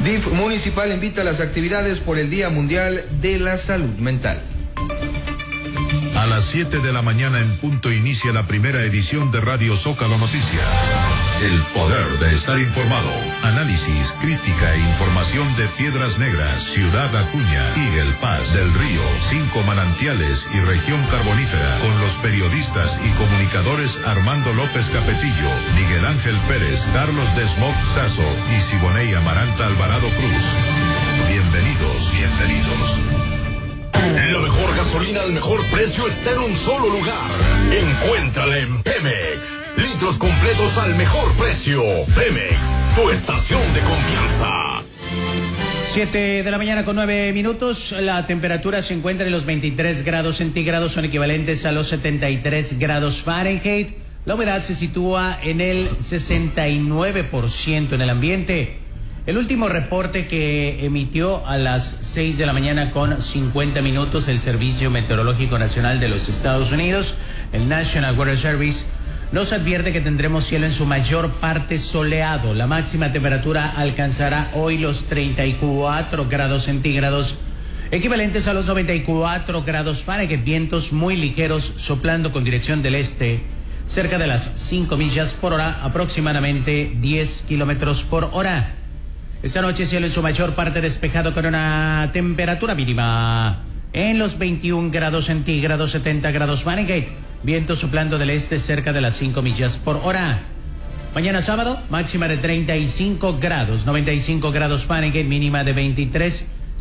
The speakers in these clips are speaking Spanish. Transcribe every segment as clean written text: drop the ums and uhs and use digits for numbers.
DIF municipal invita a las actividades por el Día Mundial de la Salud Mental. A las 7 de la mañana en punto inicia la primera edición de Radio Zócalo Noticias. El poder de estar informado. Análisis, crítica e información de Piedras Negras, Ciudad Acuña, Eagle Pass, Del Río, 5 Manantiales y Región Carbonífera, con los periodistas y comunicadores Armando López Capetillo, Miguel Ángel Pérez, Carlos Desmog Sazo y Siboney Amaranta Alvarado Cruz. Bienvenidos. La mejor gasolina al mejor precio está en un solo lugar. Encuéntrala en Pemex. Litros completos al mejor precio. Pemex, tu estación de confianza. 7 de la mañana con 9 minutos. La temperatura se encuentra en los 23 grados centígrados, son equivalentes a los 73 grados Fahrenheit. La humedad se sitúa en el 69% en el ambiente. El último reporte que emitió a las 6 de la mañana con 50 minutos el Servicio Meteorológico Nacional de los Estados Unidos, el National Weather Service, nos advierte que tendremos cielo en su mayor parte soleado. La máxima temperatura alcanzará hoy los 34 grados centígrados, equivalentes a los 94 grados Fahrenheit. Vientos muy ligeros soplando con dirección del este, cerca de las 5 millas por hora, aproximadamente 10 kilómetros por hora. Esta noche cielo en su mayor parte despejado con una temperatura mínima en los 21 grados centígrados, 70 grados Fahrenheit. Viento soplando del este cerca de las 5 millas por hora. Mañana sábado, máxima de 35 grados, 95 grados Fahrenheit, mínima de 23,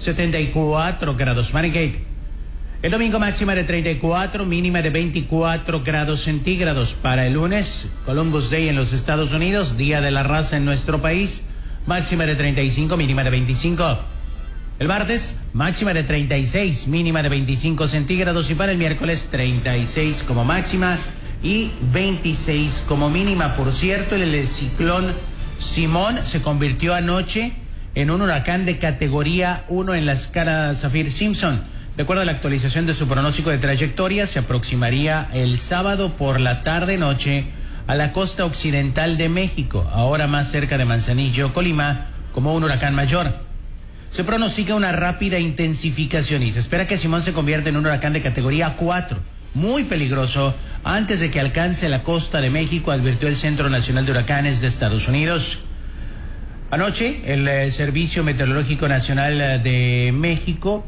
74 grados Fahrenheit. El domingo máxima de 34, mínima de 24 grados centígrados. Para el lunes, Columbus Day en los Estados Unidos, Día de la Raza en nuestro país, máxima de 35, mínima de 25. El martes, máxima de 36, mínima de 25 centígrados. Y para el miércoles, 36 como máxima y 26 como mínima. Por cierto, el ciclón Simón se convirtió anoche en un huracán de categoría 1 en la escala Saffir-Simpson. De acuerdo a la actualización de su pronóstico de trayectoria, se aproximaría el sábado por la tarde-noche a la costa occidental de México, ahora más cerca de Manzanillo, Colima, como un huracán mayor. Se pronostica una rápida intensificación y se espera que Simón se convierta en un huracán de categoría 4, muy peligroso, antes de que alcance la costa de México, advirtió el Centro Nacional de Huracanes de Estados Unidos. Anoche, el Servicio Meteorológico Nacional de México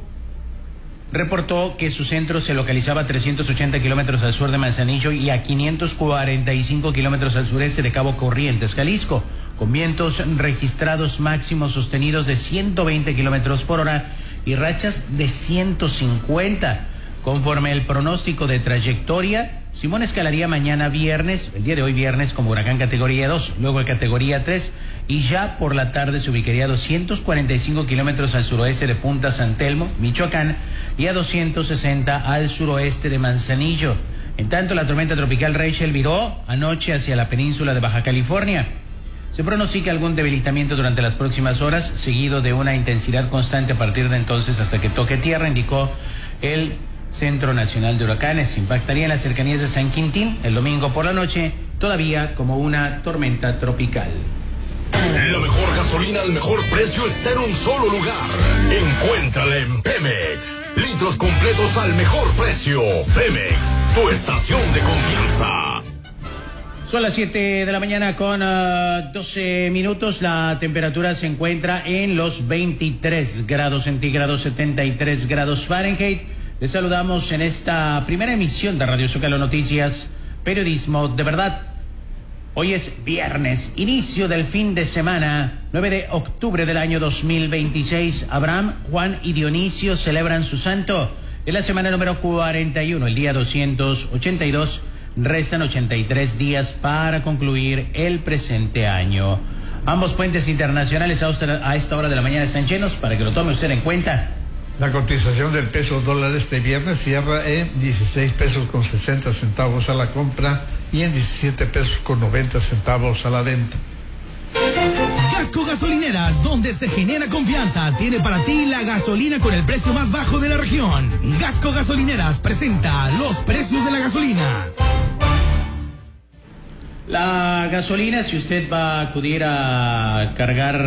reportó que su centro se localizaba a 380 kilómetros al sur de Manzanillo y a 545 kilómetros al sureste de Cabo Corrientes, Jalisco, con vientos registrados máximos sostenidos de 120 kilómetros por hora y rachas de 150. Conforme el pronóstico de trayectoria, Simón escalaría mañana viernes, el día de hoy viernes, como huracán categoría 2, luego el categoría 3, y ya por la tarde se ubicaría a 245 kilómetros al suroeste de Punta San Telmo, Michoacán, y a 260 al suroeste de Manzanillo. En tanto, la tormenta tropical Rachel viró anoche hacia la península de Baja California. Se pronostica algún debilitamiento durante las próximas horas, seguido de una intensidad constante a partir de entonces hasta que toque tierra, indicó el Centro Nacional de Huracanes. Impactaría en las cercanías de San Quintín el domingo por la noche, todavía como una tormenta tropical. La mejor gasolina al mejor precio está en un solo lugar. Encuéntrala en Pemex. Litros completos al mejor precio. Pemex, tu estación de confianza. Son las 7 de la mañana con 12 minutos. La temperatura se encuentra en los 23 grados centígrados, 73 grados Fahrenheit. Les saludamos en esta primera emisión de Radio Zócalo Noticias, periodismo de verdad. Hoy es viernes, inicio del fin de semana, 9 de octubre del año 2026. Abraham, Juan y Dionisio celebran su santo. Es la semana número 41, el día 282. Restan 83 días para concluir el presente año. Ambos puentes internacionales a esta hora de la mañana están llenos para que lo tome usted en cuenta. La cotización del peso dólar este viernes cierra en 16 pesos con 60 centavos a la compra y en 17 pesos con 90 centavos a la venta. Gasco Gasolineras, donde se genera confianza, tiene para ti la gasolina con el precio más bajo de la región. Gasco Gasolineras presenta los precios de la gasolina. La gasolina, si usted va a acudir a cargar